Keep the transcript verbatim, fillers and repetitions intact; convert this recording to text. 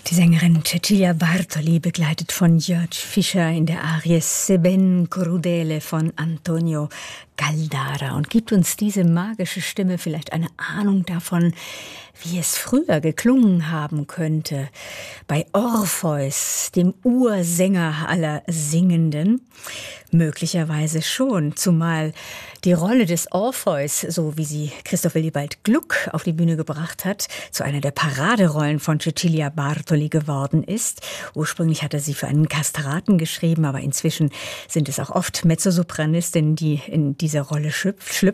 Die Sängerin Cecilia Bartoli, begleitet von Jörg Fischer in der Arie Se ben crudele von Antonio Galdara, und gibt uns diese magische Stimme vielleicht eine Ahnung davon, wie es früher geklungen haben könnte bei Orpheus, dem Ursänger aller Singenden. Möglicherweise schon, zumal die Rolle des Orpheus, so wie sie Christoph Willibald Gluck auf die Bühne gebracht hat, zu einer der Paraderollen von Cecilia Bartoli geworden ist. Ursprünglich hat er sie für einen Kastraten geschrieben, aber inzwischen sind es auch oft Mezzosopranistinnen, die in diese Rolle schlüpfen.